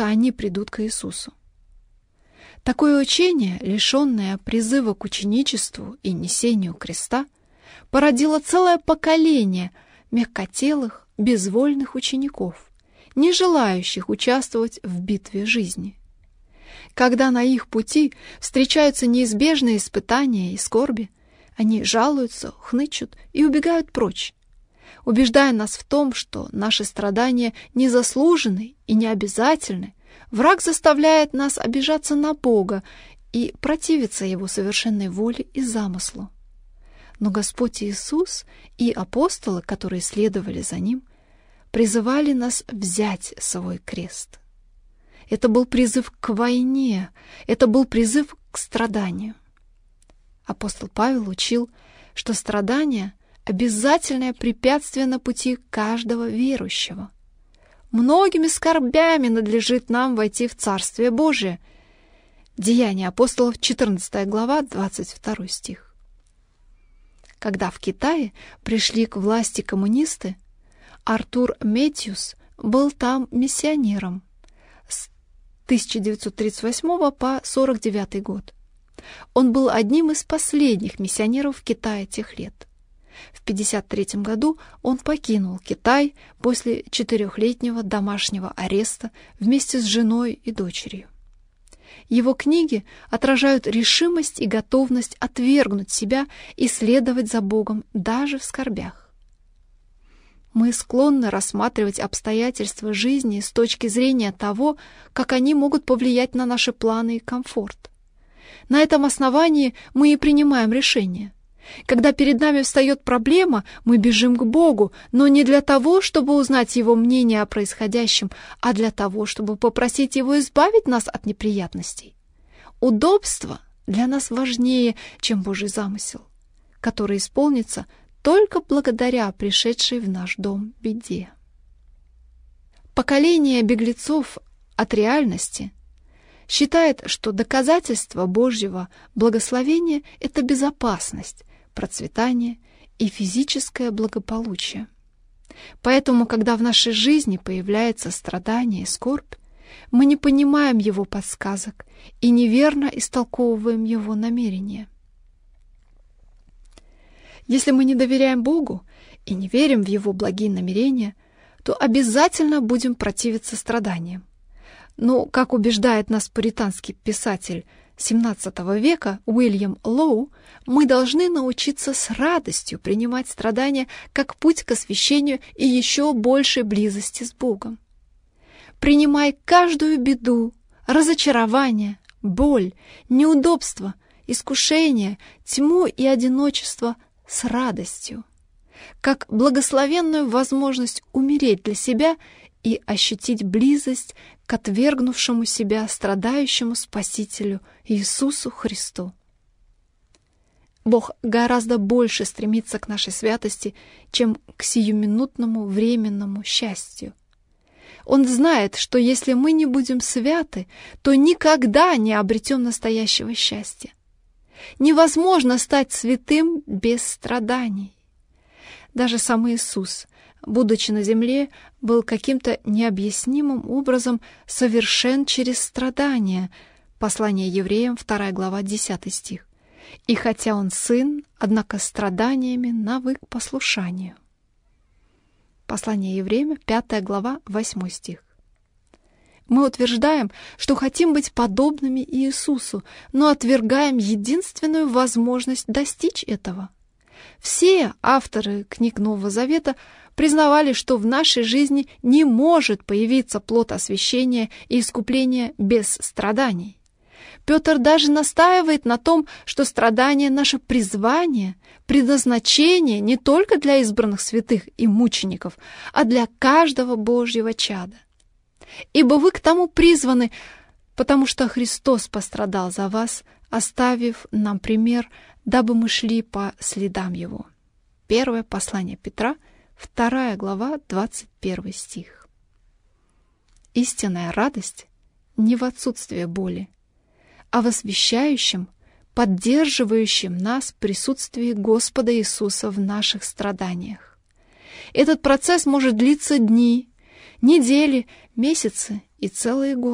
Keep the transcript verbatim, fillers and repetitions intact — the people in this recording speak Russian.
только они придут к Иисусу. Такое учение, лишенное призыва к ученичеству и несению креста, породило целое поколение мягкотелых, безвольных учеников, не желающих участвовать в битве жизни. Когда на их пути встречаются неизбежные испытания и скорби, они жалуются, хнычут и убегают прочь, убеждая нас в том, что наши страдания незаслуженны и необязательны. Враг заставляет нас обижаться на Бога и противиться Его совершенной воле и замыслу. Но Господь Иисус и апостолы, которые следовали за Ним, призывали нас взять свой крест. Это был призыв к войне, это был призыв к страданию. Апостол Павел учил, что страдание — обязательное препятствие на пути каждого верующего. Многими скорбями надлежит нам войти в Царствие Божие. Деяния апостолов, четырнадцатая глава, двадцать второй стих. Когда в Китае пришли к власти коммунисты, Артур Метьюс был там миссионером с тысяча девятьсот тридцать восьмого по сорок девятый год. Он был одним из последних миссионеров в Китае тех лет. В пятьдесят третьем году он покинул Китай после четырехлетнего домашнего ареста вместе с женой и дочерью. Его книги отражают решимость и готовность отвергнуть себя и следовать за Богом даже в скорбях. Мы склонны рассматривать обстоятельства жизни с точки зрения того, как они могут повлиять на наши планы и комфорт. На этом основании мы и принимаем решения. Когда перед нами встает проблема, мы бежим к Богу, но не для того, чтобы узнать Его мнение о происходящем, а для того, чтобы попросить Его избавить нас от неприятностей. Удобство для нас важнее, чем Божий замысел, который исполнится только благодаря пришедшей в наш дом беде. Поколение беглецов от реальности считает, что доказательство Божьего благословения — это безопасность, процветание и физическое благополучие. Поэтому, когда в нашей жизни появляется страдание и скорбь, мы не понимаем Его подсказок и неверно истолковываем Его намерения. Если мы не доверяем Богу и не верим в Его благие намерения, то обязательно будем противиться страданиям. Но, как убеждает нас пуританский писатель семнадцатого века Уильям Лоу, мы должны научиться с радостью принимать страдания как путь к освящению и еще большей близости с Богом. Принимай каждую беду, разочарование, боль, неудобство, искушение, тьму и одиночество с радостью, как благословенную возможность умереть для себя и ощутить близость к отвергнувшему себя страдающему Спасителю Иисусу Христу. Бог гораздо больше стремится к нашей святости, чем к сиюминутному временному счастью. Он знает, что если мы не будем святы, то никогда не обретем настоящего счастья. Невозможно стать святым без страданий. Даже сам Иисус, будучи на земле, был каким-то необъяснимым образом совершен через страдания. Послание евреям, вторая глава, десятый стих. И хотя он сын, однако страданиями навык послушанию. Послание евреям, пятая глава, восьмой стих. Мы утверждаем, что хотим быть подобными Иисусу, но отвергаем единственную возможность достичь этого. Все авторы книг Нового Завета признавали, что в нашей жизни не может появиться плод освящения и искупления без страданий. Петр даже настаивает на том, что страдание — наше призвание, предназначение не только для избранных святых и мучеников, а для каждого Божьего чада. Ибо вы к тому призваны, потому что Христос пострадал за вас, оставив нам пример, дабы мы шли по следам Его. Первое послание Петра, вторая глава, двадцать первый стих. Истинная радость не в отсутствии боли, а в освящающем, поддерживающем нас присутствии Господа Иисуса в наших страданиях. Этот процесс может длиться дни, недели, месяцы и целые годы.